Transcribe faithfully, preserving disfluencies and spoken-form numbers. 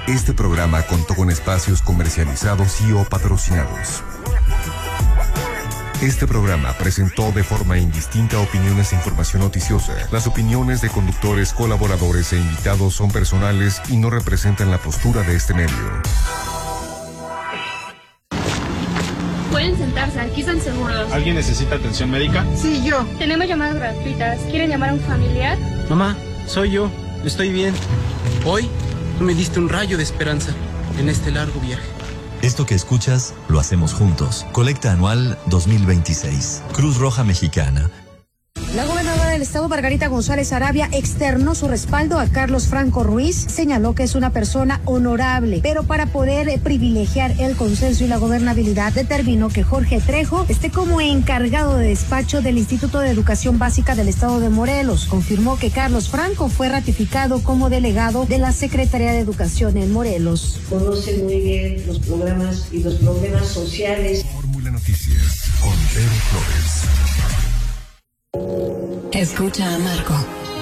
Este programa contó con espacios comercializados y o patrocinados. Este programa presentó de forma indistinta opiniones e información noticiosa. Las opiniones de conductores, colaboradores e invitados son personales y no representan la postura de este medio. Pueden sentarse, aquí están seguros. ¿Alguien necesita atención médica? Sí, yo. Tenemos llamadas gratuitas. ¿Quieren llamar a un familiar? Mamá, soy yo. Estoy bien. Hoy tú me diste un rayo de esperanza en este largo viaje. Esto que escuchas, lo hacemos juntos. Colecta anual dos mil veintiséis. Cruz Roja Mexicana. La gobernadora del estado, Margarita González Arabia, externó su respaldo a Carlos Franco Ruiz. Señaló que es una persona honorable, pero para poder eh, privilegiar el consenso y la gobernabilidad, determinó que Jorge Trejo esté como encargado de despacho del Instituto de Educación Básica del estado de Morelos. Confirmó que Carlos Franco fue ratificado como delegado de la Secretaría de Educación en Morelos. Conoce muy bien los programas y los problemas sociales. Fórmula Noticias con Pedro Flores. Escucha a Marco.